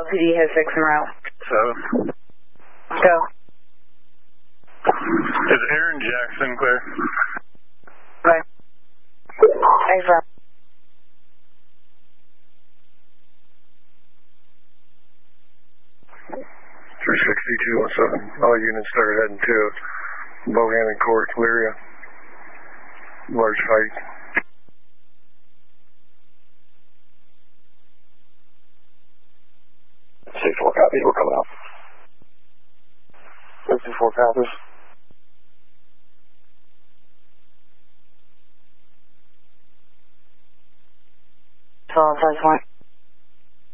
LPD has 6 en route. 7. Go. Is Aaron Jackson clear? Bye. Thanks, Rob. 36217. All units started heading to Bohannon Court, Lyria. Large fight. 6-4 copy, we're coming out. 54 copies. So, first point.